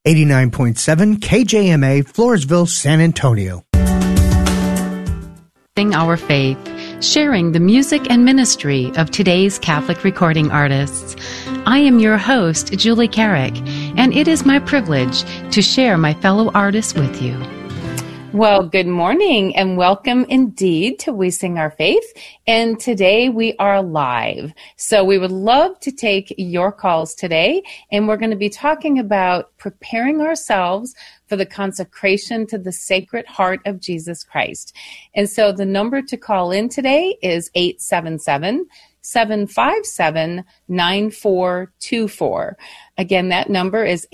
89.7 KJMA, Floresville, San Antonio. Our faith, sharing the music and ministry of today's Catholic recording artists. I am your host, Julie Carrick, and it is my privilege to share my fellow artists with you. Well, good morning and welcome indeed to We Sing Our Faith. And today we are live. So we would love to take your calls today. And we're going to be talking about preparing ourselves for the consecration to the Sacred Heart of Jesus Christ. And so the number to call in today is 877-757-9424. Again, that number is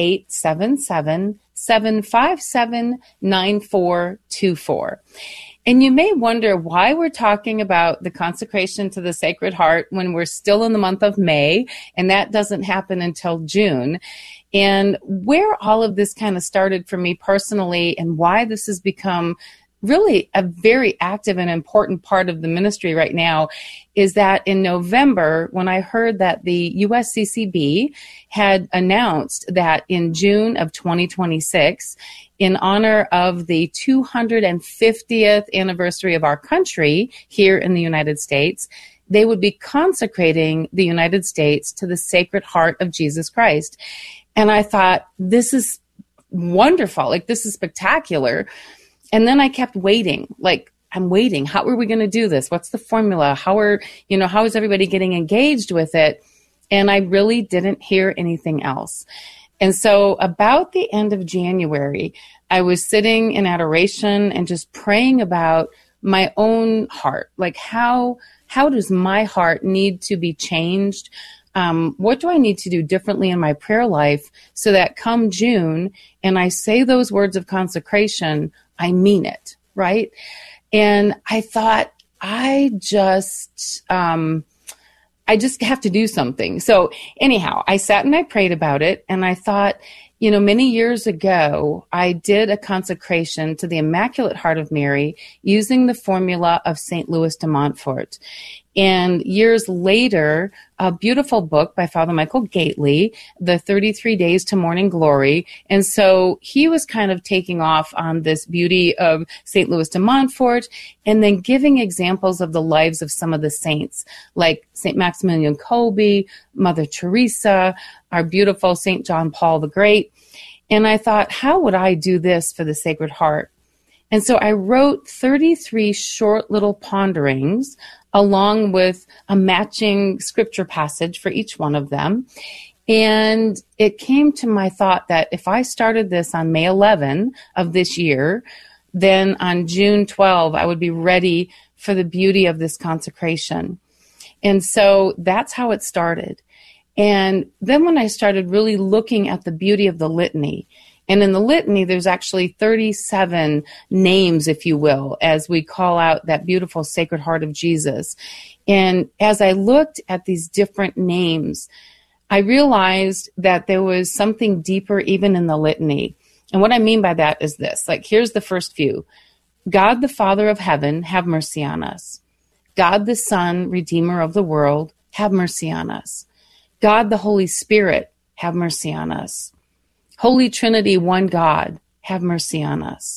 877-757-9424. And you may wonder why we're talking about the consecration to the Sacred Heart when we're still in the month of May, and that doesn't happen until June. And where all of this kind of started for me personally and why this has become really a very active and important part of the ministry right now is that in November, when I heard that the USCCB had announced that in June of 2026, in honor of the 250th anniversary of our country here in the United States, they would be consecrating the United States to the Sacred Heart of Jesus Christ. And I thought, this is wonderful. Like, this is spectacular. And then I kept waiting, I'm waiting. How are we going to do this? What's the formula? How is everybody getting engaged with it? And I really didn't hear anything else. And so about the end of January, I was sitting in adoration and just praying about my own heart. Like, how does my heart need to be changed? What do I need to do differently in my prayer life so that come June and I say those words of consecration, I mean it, right? And I thought, I just have to do something. So anyhow, I sat and I prayed about it, and I thought, many years ago, I did a consecration to the Immaculate Heart of Mary using the formula of St. Louis de Montfort. And years later, a beautiful book by Father Michael Gately, The 33 Days to Morning Glory. And so he was kind of taking off on this beauty of St. Louis de Montfort and then giving examples of the lives of some of the saints, like St. Maximilian Kolbe, Mother Teresa, our beautiful St. John Paul the Great. And I thought, how would I do this for the Sacred Heart? And so I wrote 33 short little ponderings along with a matching scripture passage for each one of them. And it came to my thought that if I started this on May 11 of this year, then on June 12, I would be ready for the beauty of this consecration. And so that's how it started. And then when I started really looking at the beauty of the litany, and in the litany, there's actually 37 names, if you will, as we call out that beautiful Sacred Heart of Jesus. And as I looked at these different names, I realized that there was something deeper even in the litany. And what I mean by that is this. Here's the first few. God the Father of heaven, have mercy on us. God the Son, Redeemer of the world, have mercy on us. God the Holy Spirit, have mercy on us. Holy Trinity, one God, have mercy on us.